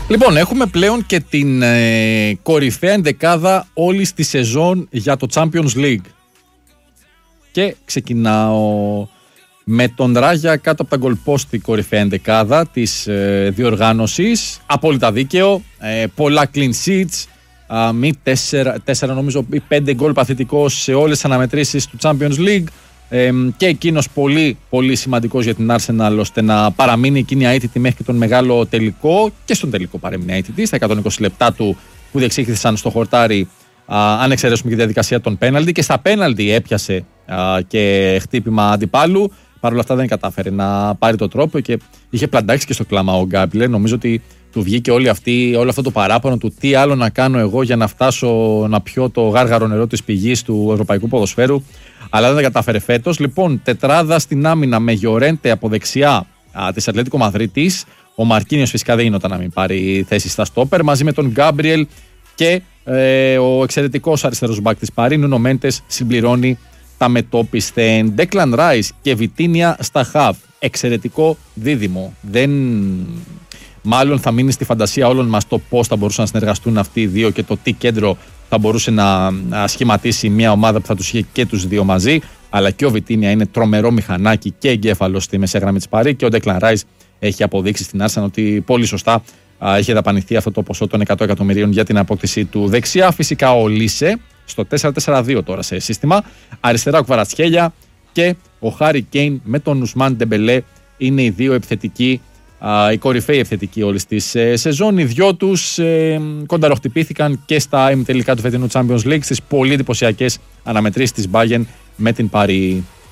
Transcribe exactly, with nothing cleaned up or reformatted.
Λοιπόν, έχουμε πλέον και την ε, κορυφαία ενδεκάδα όλης της σεζόν για το Champions League. Και ξεκινάω με τον Ράγια κάτω από τα γκολπόστ η κορυφαία ενδεκάδα της ε, διοργάνωσης. Απόλυτα δίκαιο, ε, πολλά clean sheets, ε, μη τέσσερα, τέσσερα νομίζω ή πέντε γκολ παθητικός σε όλες τις αναμετρήσεις του Champions League. Ε, και εκείνος πολύ πολύ σημαντικός για την Arsenal ώστε να παραμείνει εκείνη αίτητη μέχρι και τον μεγάλο τελικό, και στον τελικό παρέμεινε αίτητη στα εκατόν είκοσι λεπτά του που διεξήχθησαν στο χορτάρι, α, αν εξαιρέσουμε και τη διαδικασία των πέναλτι, και στα πέναλτι έπιασε α, και χτύπημα αντιπάλου. Παρ' όλα αυτά δεν κατάφερε να πάρει το τρόπο και είχε πλαντάξει και στο κλάμα ο Γκάμπριελ. Νομίζω ότι του βγήκε όλη αυτή, όλο αυτό το παράπονο του τι άλλο να κάνω εγώ για να φτάσω να πιω το γάργαρο νερό της πηγής του ευρωπαϊκού ποδοσφαίρου. Αλλά δεν τα κατάφερε φέτος. Λοιπόν, τετράδα στην άμυνα με Γιορέντε από δεξιά της Ατλέτικο Μαδρίτης. Ο Μαρκίνιος φυσικά δεν γινόταν να μην πάρει θέση στα στόπερ, μαζί με τον Γκάμπριελ και ε, ο εξαιρετικός αριστερός μπακ της Παρί, Νούνο Μέντες, συμπληρώνει τα μετόπισθεν. Ντέκλαν Ράις και Βιτίνια στα χαβ. Εξαιρετικό δίδυμο. Δεν... Μάλλον θα μείνει στη φαντασία όλων μας το πώς θα μπορούσαν να συνεργαστούν αυτοί οι δύο και το τι κέντρο θα μπορούσε να σχηματίσει μια ομάδα που θα τους είχε και τους δύο μαζί. Αλλά και ο Βιτίνια είναι τρομερό μηχανάκι και εγκέφαλο στη μεσαία γραμμή της Παρί, και ο Ντέκλαν Ράις έχει αποδείξει στην Arsenal ότι πολύ σωστά α, έχει δαπανηθεί αυτό το ποσό των εκατό εκατομμυρίων για την απόκτησή του. Δεξιά φυσικά ο Λίσε στο τέσσερα τέσσερα δύο τώρα σε σύστημα. Αριστερά ο Κβαρατσχέλια και ο Χάρι Κέιν με τον Ουσμάν Ντεμπελέ είναι οι δύο επιθετικοί, οι κορυφαίοι επιθετικοί όλης της ε, σεζόν. Οι δυο τους ε, κονταροχτυπήθηκαν και στα ημιτελικά του φετινού Champions League στις πολύ εντυπωσιακές αναμετρήσεις της Bayern με την Παρί.